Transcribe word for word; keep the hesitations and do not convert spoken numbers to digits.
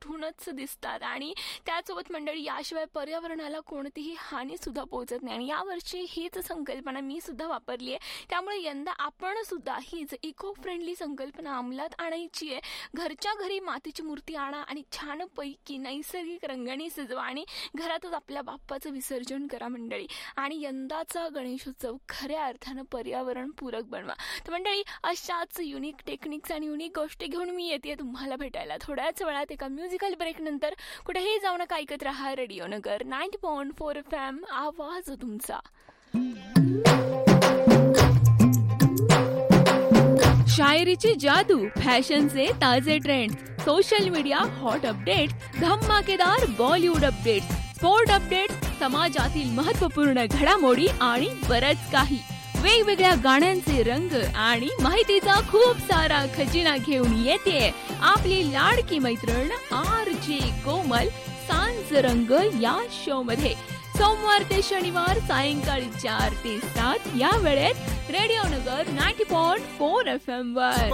इथूनच दिसतात. आणि त्यासोबत मंडळी याशिवाय पर्यावरणाला कोणतीही हानी सुद्धा पोहोचत नाही. आणि यावर्षी हीच संकल्पना मी सुद्धा वापरली आहे. त्यामुळे यंदा आपण सुद्धा हीच इको फ्रेंडली संकल्पना अंमलात आणायची आहे. घरच्या घरी मातीची मूर्ती आणा आणि छानपैकी नैसर्गिक रंगाने सजवा आणि घरातच आपल्या बाप्पाचं विसर्जन करा मंडळी. आणि यंदाचा गणेशोत्सव खऱ्या अर्थानं पर्यावरण पूरक बनवा. तर मंडळी अशाच युनिक टेक्निक्स आणि युनिक गोष्टी घेऊन मी येते तुम्हाला भेटायला थोड्याच वेळात एका म्युझिकल ब्रेक नंतर. कुठेही जाऊ नका, ऐकत रहा रेडिओ नगर ninety point four F M, आवाज तुमचा. शायरीची जादू, फॅशनचे ताजे trend, social media hot update, धमाकेदार बॉलिवूड अपडेट, स्पोर्ट अपडेट, समाजातील महत्त्वपूर्ण घडामोडी आणि बरंच काही. वेगवेगळ्या गाण्यांचे रंग आणि माहितीचा खूप सारा खजिना घेऊन येते आपली लाडकी मैत्रीण आर जे कोमल सांज रंग या शो मध्ये. सोमवार ते शनिवार सायंकाळी चार ते सात या वेळेत रेडिओ नगर ninety point four F M वर.